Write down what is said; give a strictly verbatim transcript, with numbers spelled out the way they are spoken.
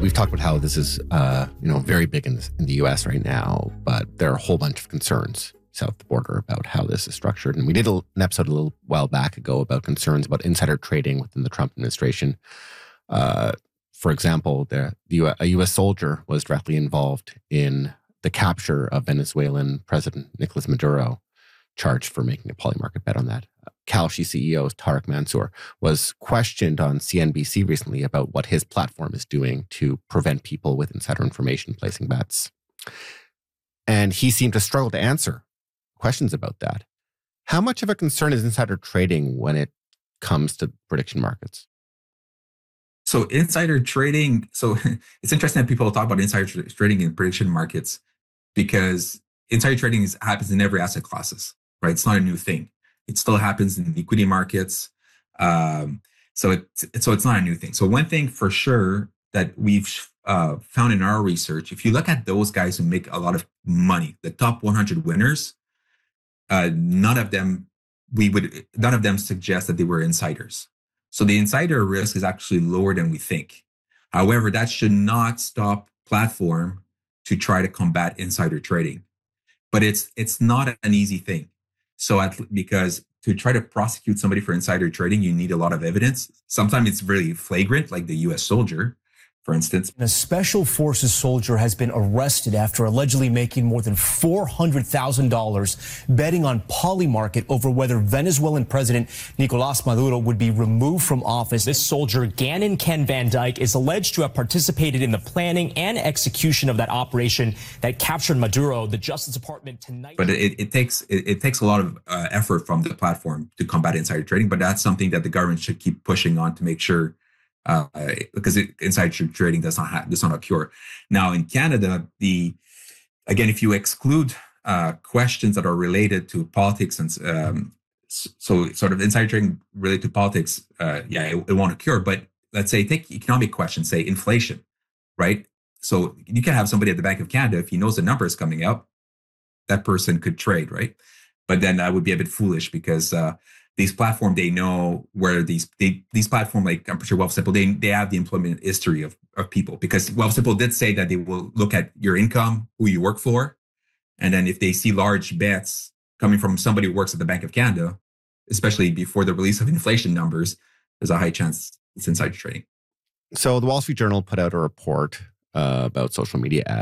we've talked about how this is, uh, you know, very big in, this, in the U S right now, but there are a whole bunch of concerns south of the border about how this is structured. And we did a, an episode a little while back ago about concerns about insider trading within the Trump administration. Uh, for example, the, the U S, a U S soldier was directly involved in the capture of Venezuelan President Nicolas Maduro, charged for making a polymarket bet on that. Kalshi C E O Tarek Mansour was questioned on C N B C recently about what his platform is doing to prevent people with insider information placing bets. And he seemed to struggle to answer questions about that. How much of a concern is insider trading when it comes to prediction markets? So insider trading, so it's interesting that people talk about insider tra- trading in prediction markets because insider trading is, happens in every asset classes, right? It's not a new thing. It still happens in equity markets. Um, so, it's, so it's not a new thing. So one thing for sure that we've uh, found in our research, if you look at those guys who make a lot of money, the top one hundred winners, uh, none of them, we would, none of them suggest that they were insiders. So the insider risk is actually lower than we think. However, that should not stop platform to try to combat insider trading. But it's it's not an easy thing. So at, because to try to prosecute somebody for insider trading, you need a lot of evidence. Sometimes it's really flagrant, like the U S soldier, for instance. A special forces soldier has been arrested after allegedly making more than four hundred thousand dollars betting on Polymarket over whether Venezuelan President Nicolas Maduro would be removed from office. This soldier, Gannon Ken Van Dyke, is alleged to have participated in the planning and execution of that operation that captured Maduro. The Justice Department tonight. But it, it takes it, it takes a lot of uh, effort from the platform to combat insider trading. But that's something that the government should keep pushing on to make sure. Uh, because it, insider trading does not have, does not occur. Now in Canada, the again, if you exclude uh, questions that are related to politics and um, so sort of insider trading related to politics, uh, yeah, it, it won't occur. But let's say take economic questions, say inflation, right? So you can have somebody at the Bank of Canada, if he knows the number is coming up, that person could trade, right? But then that would be a bit foolish because uh, these platforms, they know where these they, these platforms, like I'm pretty sure Wealthsimple, they they have the employment history of, of people, because Wealthsimple did say that they will look at your income, who you work for, and then if they see large bets coming from somebody who works at the Bank of Canada, especially before the release of inflation numbers, there's a high chance it's insider trading. So the Wall Street Journal put out a report uh, about social media ads.